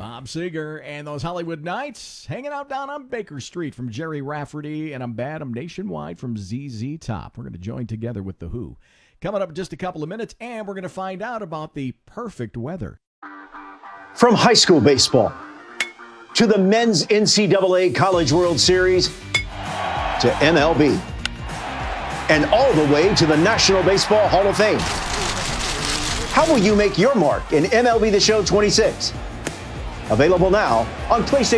Bob Seger and those Hollywood Knights hanging out down on Baker Street from Jerry Rafferty, and I'm Bad, I'm Nationwide from ZZ Top. We're going to join together with The Who. Coming up in just a couple of minutes, and we're going to find out about the perfect weather. From high school baseball to the men's NCAA College World Series to MLB and all the way to the National Baseball Hall of Fame. How will you make your mark in MLB The Show 26? Available now on PlayStation